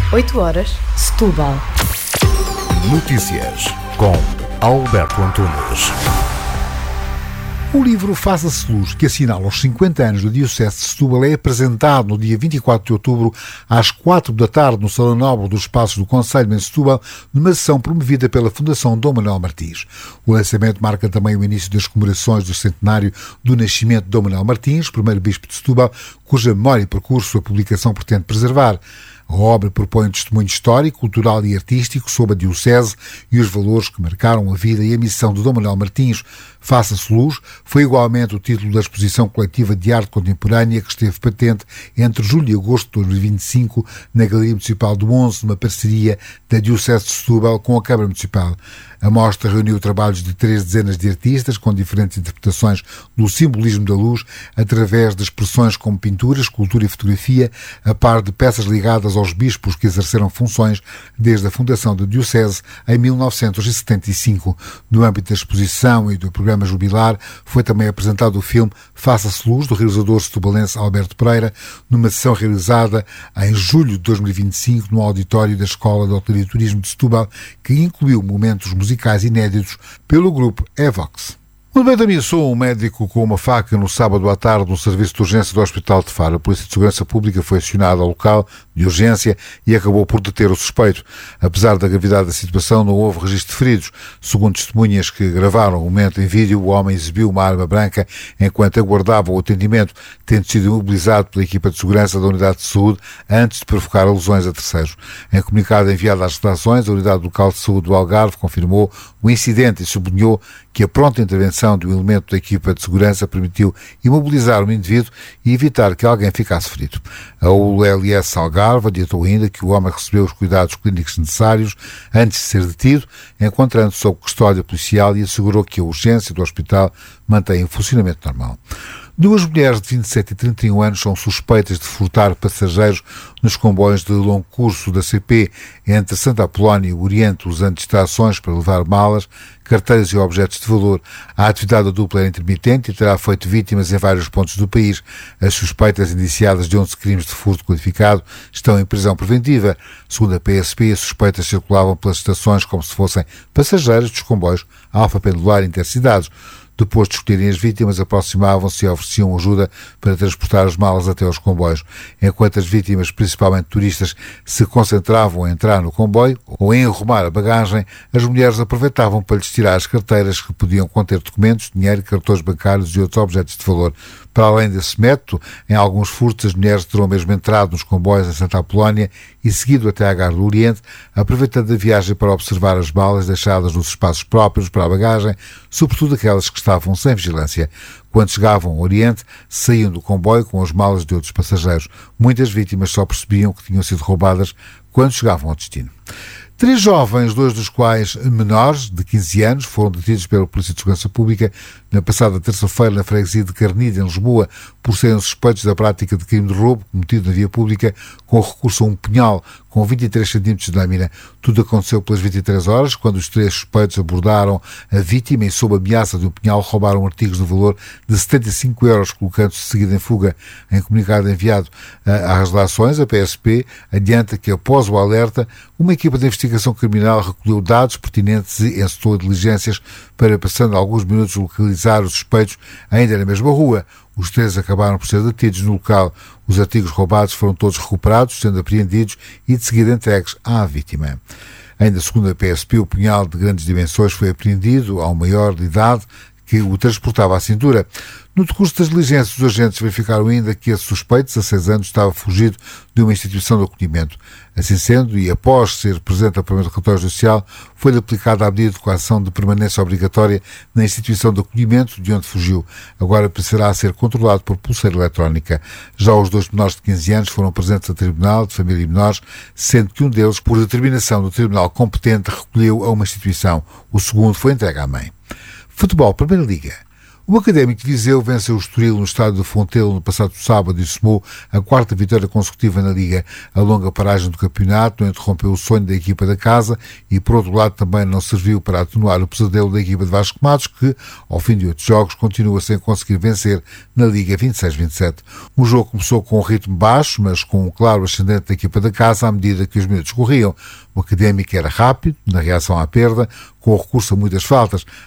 8h, Setúbal. Notícias com Alberto Antunes. O livro Faça-se Luz, que assinala os 50 anos da Diocese de Setúbal, é apresentado no dia 24 de outubro, às 4 da tarde, no Salão Nobre dos Passos do Conselho, em Setúbal, numa sessão promovida pela Fundação Dom Manuel Martins. O lançamento marca também o início das comemorações do centenário do nascimento de Dom Manuel Martins, primeiro bispo de Setúbal, cuja memória e percurso a publicação pretende preservar. A obra propõe um testemunho histórico, cultural e artístico sobre a Diocese e os valores que marcaram a vida e a missão de Dom Manuel Martins. Faça-se Luz foi igualmente o título da exposição coletiva de arte contemporânea que esteve patente entre julho e agosto de 2025 na Galeria Municipal do 11, numa parceria da Diocese de Setúbal com a Câmara Municipal. A mostra reuniu trabalhos de 3 dezenas de artistas com diferentes interpretações do simbolismo da luz através de expressões como pintura, escultura e fotografia, a par de peças ligadas aos bispos que exerceram funções desde a fundação da Diocese em 1975. No âmbito da exposição e do programa jubilar, foi também apresentado o filme Faça-se Luz, do realizador setubalense Alberto Pereira, numa sessão realizada em julho de 2025 no auditório da Escola de Hotelaria e Turismo de Setúbal, que incluiu momentos musicais inéditos pelo grupo Evox. O Beto ameaçou um médico com uma faca no sábado à tarde no serviço de urgência do Hospital de Faro. A Polícia de Segurança Pública foi acionada ao local de urgência e acabou por deter o suspeito. Apesar da gravidade da situação, não houve registro de feridos. Segundo testemunhas que gravaram o momento em vídeo, o homem exibiu uma arma branca enquanto aguardava o atendimento, tendo sido imobilizado pela equipa de segurança da Unidade de Saúde antes de provocar lesões a terceiros. Em comunicado enviado às redações, a Unidade Local de Saúde do Algarve confirmou o incidente e sublinhou que a pronta intervenção de um elemento da equipa de segurança permitiu imobilizar o indivíduo e evitar que alguém ficasse ferido. A ULS Algarve adiantou ainda que o homem recebeu os cuidados clínicos necessários antes de ser detido, encontrando-se sob custódia policial, e assegurou que a urgência do hospital mantém o funcionamento normal. 2 mulheres de 27 e 31 anos são suspeitas de furtar passageiros nos comboios de longo curso da CP entre Santa Apolónia e o Oriente, usando distrações para levar malas, carteiras e objetos de valor. A atividade da dupla era intermitente e terá feito vítimas em vários pontos do país. As suspeitas, indiciadas de 11 crimes de furto qualificado, estão em prisão preventiva. Segundo a PSP, as suspeitas circulavam pelas estações como se fossem passageiros dos comboios Alfa Pendular Intercidades. Depois de escolherem as vítimas, aproximavam-se e ofereciam ajuda para transportar as malas até aos comboios. Enquanto as vítimas, principalmente turistas, se concentravam a entrar no comboio ou em arrumar a bagagem, as mulheres aproveitavam para lhes tirar as carteiras que podiam conter documentos, dinheiro, cartões bancários e outros objetos de valor. Para além desse método, em alguns furtos, as mulheres terão mesmo entrado nos comboios em Santa Apolónia e seguido até à Gare do Oriente, aproveitando a viagem para observar as malas deixadas nos espaços próprios para a bagagem, sobretudo aquelas que estavam sem vigilância. Quando chegavam ao Oriente, saíam do comboio com as malas de outros passageiros. Muitas vítimas só percebiam que tinham sido roubadas quando chegavam ao destino. 3 jovens, 2 dos quais menores, de 15 anos, foram detidos pela Polícia de Segurança Pública na passada terça-feira na freguesia de Carnide, em Lisboa, por serem suspeitos da prática de crime de roubo cometido na via pública com recurso a um punhal com 23 cm de lâmina. Tudo aconteceu pelas 23 horas, quando os 3 suspeitos abordaram a vítima e, sob ameaça de um punhal, roubaram artigos no valor de 75 euros, colocando-se de seguida em fuga. Em comunicado enviado às redações, a PSP adianta que, após o alerta, uma equipa de investigação criminal recolheu dados pertinentes e encetou diligências para, passando alguns minutos, localizar os suspeitos ainda na mesma rua. Os 3 acabaram por ser detidos no local. Os artigos roubados foram todos recuperados, sendo apreendidos e de seguida entregues à vítima. Ainda segundo a PSP, o punhal de grandes dimensões foi apreendido ao maior de idade que o transportava à cintura. No decurso das diligências, os agentes verificaram ainda que esse suspeito, de 16 anos, estava fugido de uma instituição de acolhimento. Assim sendo, e após ser presente ao primeiro relatório judicial, foi-lhe aplicada a medida de coação de permanência obrigatória na instituição de acolhimento de onde fugiu. Agora precisará ser controlado por pulseira eletrónica. Já os 2 menores de 15 anos foram presentes a Tribunal de Família e Menores, sendo que um deles, por determinação do Tribunal competente, recolheu a uma instituição. O segundo foi entregue à mãe. Futebol, Primeira Liga. O Académico de Viseu venceu o Estoril no estádio do Fontelo no passado sábado e somou a quarta vitória consecutiva na Liga. A longa paragem do campeonato não interrompeu o sonho da equipa da casa e, por outro lado, também não serviu para atenuar o pesadelo da equipa de Vasco Matos, que, ao fim de 8 jogos, continua sem conseguir vencer na Liga 26-27. O jogo começou com um ritmo baixo, mas com um claro ascendente da equipa da casa à medida que os minutos corriam. O Académico era rápido na reação à perda, com o recurso a muitas faltas.